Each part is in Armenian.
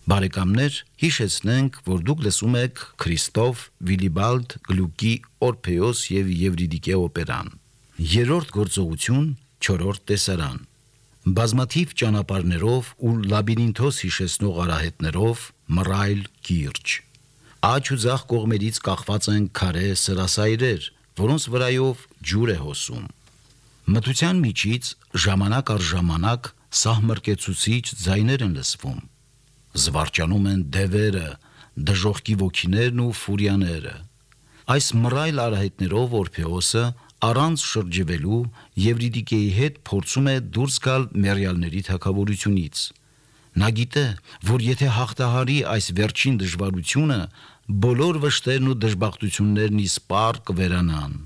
Բարեկամներ, հիշեցնենք, որ դուք լսում եք Քրիստոֆ Վիլիբալդ Գլուկի Օրփեոս եւ Եվրիդիկե օպերան։ Երրորդ գործողություն, 4-րդ տեսարան։ Բազմաթիվ ճանապարհներով ու լաբիրինթոս հիշեցնող արահետներով մռայլ կիրճ։ Աջ ու ձախ կողմերից կախված են քարե սրասայրեր, որոնց վրայով ջուր է հոսում։ Մթության միջից ժամանակ առ ժամանակ սահմռկեցուցիչ ձայներ են լսվում։ Զվարճանում են դևերը, դժոխքի ոգիներն ու ֆուրիաները։ Այս մռայլ արահետներով Օրփեոսը առանց շրջվելու Եվրիդիկեի հետ փորձում է դուրս գալ մեռյալների թագավորությունից։ Նա գիտե, որ եթե հաղթահարի այս վերջին դժվարությունը, բոլոր վշտերն ու դժբախտություններն իսպառ կվերանան։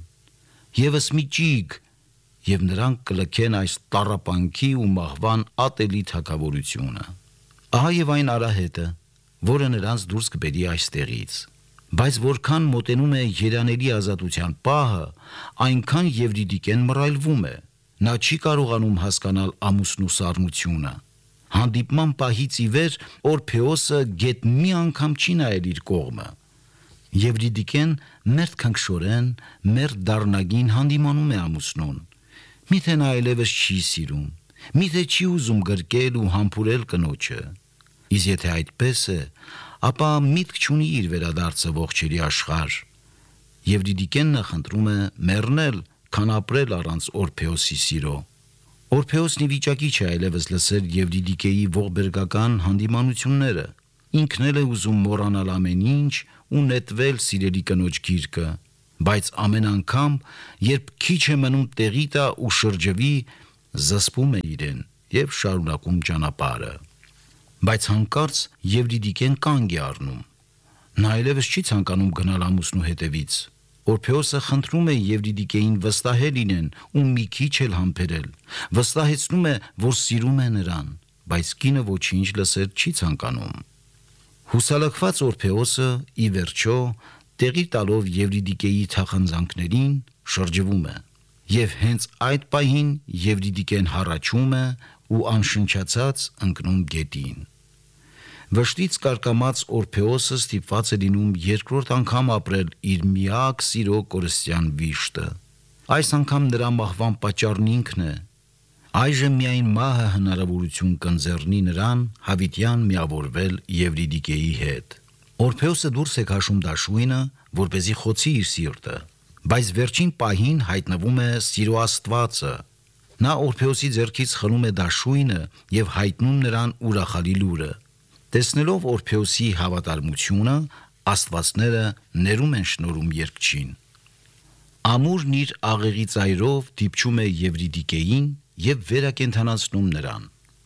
Եվս մի ճիգ, եւ նրանք կլքեն այս տառապանքի ու մահվան ատելի թագավորությունը։ Ահա եւ այն արահետը, որը նրանց դուրս կբերի այստեղից։ Բայց որքան մոտենում է երանելի ազատության պահը, այնքան Եվրիդիկեն մռայլվում է։ Նա չի կարողանում հասկանալ ամուսնու սառնությունը։ Հանդիպման պահից ի վեր Օրփեոսը գետ մի անգամ չի նայել իր կողմը։ Եվրիդիկեն մերթ քնքշորեն, մերթ դառնագին հանդիմանում է ամուսնուն։ Միթե նա այլևս չի սիրում, միթե չի ուզում գրկել ու համբուրել կնոջը։ Իսկ եթե այդպես է, ապա միտք չունի իր վերադարձը ողջերի աշխարհ։ Եվրիդիկեն նախընտրում է մեռնել, քան ապրել առանց Օրփեոսի սիրո։ Օրփեոսն ի վիճակի չէ այլևս լսել Եվրիդիկեի ողբերգական հանդիմանությունները։ Ինքն էլ է ուզում մոռանալ ամեն ինչ ու նետվել սիրելի կնոջ գիրկը, բայց ամեն անգամ, երբ քիչ է մնում տեղի տա ու շրջվի, զսպում է իրեն եւ շարունակում ճանապարհը։ Բայց հանկարծ Եվրիդիկեն կանգ է առնում։ Նա այլևս չի ցանկանում գնալ ամուսնու հետևից։ Օրփեոսը խնդրում է Եվրիդիկեին վստահել իրեն ու մի քիչ էլ համբերել։ Վստահեցնում է, որ սիրում է նրան, բայց կինը ոչինչ լսել չի ցանկանում։ Հուսալքված Օրփեոսը ի վերջո տեղի տալով Եվրիդիկեի թախանձանքներին շրջվում է։ Եվ հենց այդ պահին Եվրիդիկեն հառաչում է ու անշնչացած ընկնում գետին։ Վշտից կարկամած Օրփեոսը ստիպված է լինում երկրորդ անգամ ապրել իր միակ սիրո կորստյան վիշտը։ Այս անգամ նրա մահվան պատճառն ինքն է։ Այժմ միայն մահը հնարավորություն կընձեռնի նրան հավիտյան միավորվել Եվրիդիկեի հետ։ Օրփեոսը դուրս է քաշում դաշույնը, որպեսզի խոցի իր սիրտը, բայց վերջին պահին հայտնվում է սիրո Աստվածը։ Նա Օրփեոսի ձեռքից խլում է դաշույնը եւ հայտնում նրան ուրախալի լուրը։ Տեսնելով Օրփեոսի հավատարմությունը, աստվածները ներում են շնորհում երկչին։ Ամուրն իր աղեղի ծայրով դիպչում է Եվրիդիկեին եւ վերակենդանացնում նրան։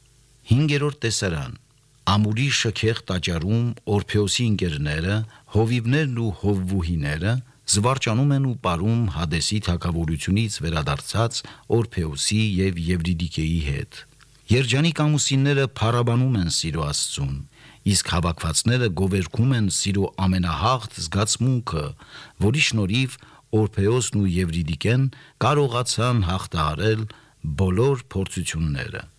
5-րդ տեսարան։ Ամուրի շքեղ տաճարում Օրփեոսի ընկերները, հովիվներն ու հովվուհիները զվարճանում են ու պարում Հադեսի թագավորությունից վերադարձած Օրփեոսի եւ Եվրիդիկեի հետ։ Երջանիկ ամուսինները փառաբանում են սիրո Աստծուն, իսկ հավաքվածները գովերգում են սիրո ամենահաղթ զգացմունքը, որի շնորհիվ Օրփեոսն ու Եվրիդիկեն կարողացան հաղթահարել բոլոր փորձությունները։